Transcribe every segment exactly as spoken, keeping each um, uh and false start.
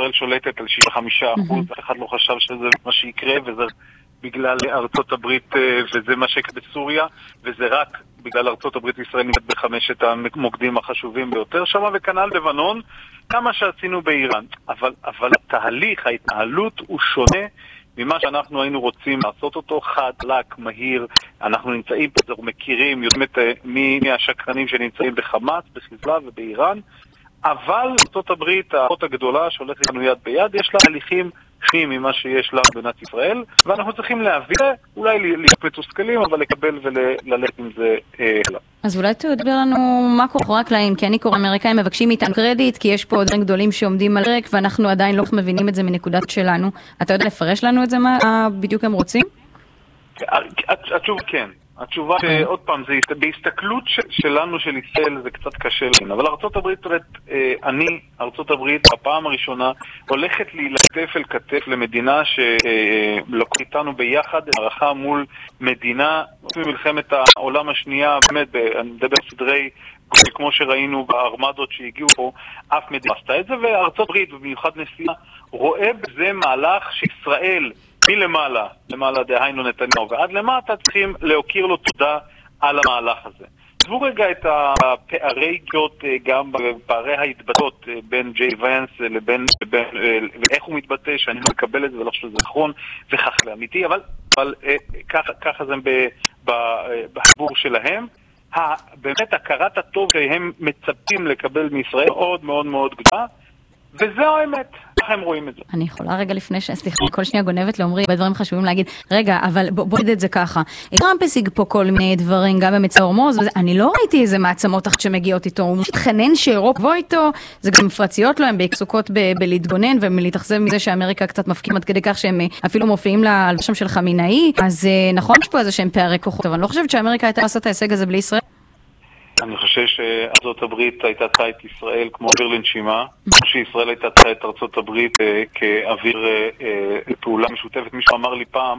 ישראל שולטת על שישים וחמישה אחוז, אף אחד לא חשב שזה מה שיקרה, וזה בגלל ארצות הברית, וזה מה שקרה בסוריה, וזה רק בגלל ארצות הברית ישראל נמצאת בחמשת המוקדים החשובים ביותר שם, וכנ"ל לבנון, כמה שעשינו באיראן. אבל, אבל התהליך, ההתנהלות הוא שונה ממה שאנחנו היינו רוצים לעשות אותו, חד, לק, מהיר. אנחנו נמצאים פה, אנחנו מכירים, יודעים את מי מהשקרנים שנמצאים בחמאס, בחיזבאללה ובאיראן, אבל ארצות הברית, האחות הגדולה שהולכת לנו יד ביד, יש לה הליכים שונים ממה שיש לה במדינת ישראל, ואנחנו צריכים להביא, אולי להיות מתוסכלים, אבל לקבל וללכת עם זה הלאה. אז אולי תדבר לנו מה קורה הקלעים, כי אני קורא אמריקאים מבקשים מאיתנו קרדיט, כי יש פה דברים גדולים שעומדים על ריק, ואנחנו עדיין לא מבינים את זה מנקודת שלנו. אתה יודע לפרש לנו את זה, מה בדיוק הם רוצים? התשובה כן. התשובה, עוד פעם, זה בהסתכלות שלנו של ישראל זה קצת קשה לנו, אבל ארצות הברית, אני, ארצות הברית, הפעם הראשונה, הולכת להילטף אל כתף למדינה שלוקחת איתנו ביחד, מערכה מול מדינה, במלחמת העולם השנייה, באמת, אני מדבר סדרי, כמו שראינו בארמדות שהגיעו פה, אף מדינה עשתה את זה, וארצות הברית, ובמיוחד נשיאה, רואה בזה מהלך שישראל, מלמעלה, למעלה דהיינו נתניהו, ועד למטה צריכים להוקיר לו תודה על המהלך הזה. עזבו רגע את הפערי גאות, גם בפערי ההתבטאות בין ג'יי ונס לבין, לבין, ואיך הוא מתבטא, שאני מקבל את זה ולא חושב שזה נכון וכך זה אמיתי, אבל, אבל ככה, ככה זה בחיבור שלהם. באמת הכרת הטוב שהם מצפים לקבל מישראל מאוד מאוד מאוד גדולה, וזו האמת. הם רואים את זה. אני יכולה רגע לפני שסליחה, כל שנייה גונבת לעומרי, בדברים חשובים להגיד, רגע, אבל בוא, בוא נדע את זה ככה. טראמפ השיג פה כל מיני דברים, גם במצע הורמוז, אני לא ראיתי איזה מעצמות אחת שמגיעות איתו, הוא מתחנן שאירופה בוא איתו, זה גם מפרציות לו, הם בעקסוקות ב- בלהתגונן, ולהתאכזב מזה שאמריקה קצת מפקים עד כדי כך שהם אפילו מופיעים על שם של חמינאי, אז נכון יש פה איזה שהם פערי כוחות, אבל אני לא חושבת שאמריקה הייתה לעשות ההישג הזה בלי ישראל. אני חושב שארצות הברית הייתה צריכה את ישראל כמו אוויר לנשימה, כמו שישראל הייתה צריכה את ארצות הברית כאוויר לפעולה משותפת. מישהו אמר לי פעם,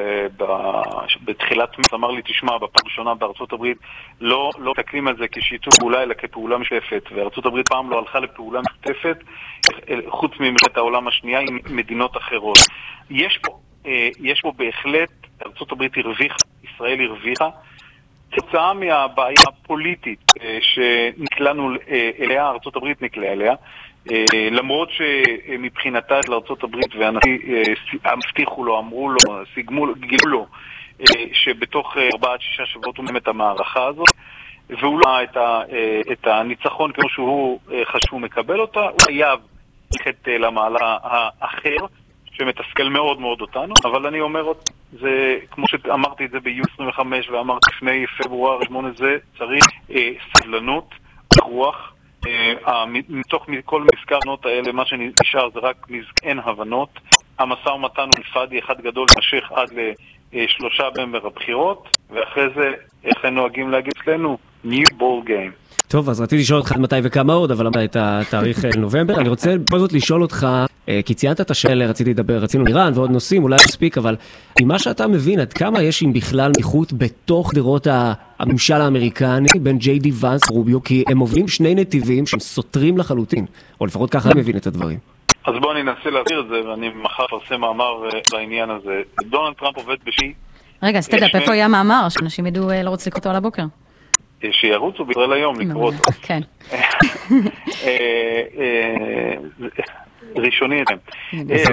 בתחילת מרץ אמר לי, תשמע, בפעם ראשונה בארצות הברית לא תקלים על זה כשיתוף פעולה, אלא כפעולה משותפת, וארצות הברית פעם לא הלכה לפעולה משותפת, חוץ ממלחמת העולם השנייה עם מדינות אחרות. יש פה, יש פה בהחלט, ארצות הברית הרוויחה, ישראל הרוויחה, תוצאה מהבעיה הפוליטית שנקלענו אליה, ארצות הברית נקלעה אליה, למרות שמבחינתה לארצות הברית והנשיא הבטיחו לו, אמרו לו, סיגמו לו, גילו לו, שבתוך ארבעה עד שישה שבועות הוא את המערכה הזאת, והוא לא את, את הניצחון כמו שהוא חשב שהוא מקבל אותה, הוא חייב ללכת למעלה האחר, שמתסכל מאוד מאוד אותנו, אבל אני אומר עוד, זה, כמו שאמרתי את זה ב-יו עשרים וחמש ואמרתי לפני פברואר שמונה, זה צריך אה, סבלנות, רוח, אה, מתוך כל מזכרנות האלה, מה שנשאר זה רק מזכן הבנות, המשא ומתן הוא נפרדי אחד גדול, נמשך עד לשלושה בנובמבר הבחירות, ואחרי זה, איך הם נוהגים להגיד אצלנו? New ball game. טוב, אז רציתי לשאול אותך מתי וכמה עוד, אבל אמרת את התאריך נובמבר. אני רוצה בכל זאת לשאול אותך, כי ציינת את השאלה, רציתי לדבר, רצינו איראן ועוד נושאים, אולי מספיק, אבל ממה שאתה מבין, עד כמה יש עם בכלל מיחות בתוך דירות הממשל האמריקני, בין ג'יי די ונס ורוביו, כי הם מובילים שני נתיבים שהם סותרים לחלוטין, או לפחות ככה אני מבין את הדברים. אז בואו אני אנסה להסביר את זה, ואני מחר פרסם מאמר לעניין הזה. דונלד טראמפ עובד בשי. רגע, אז תדע, איפה היה מאמר, שאנשים ידעו לרוץ לקרוא אותו על הבוקר? שירוצו בישראל היום לקרוא אותו. כן. ראשוני אתם.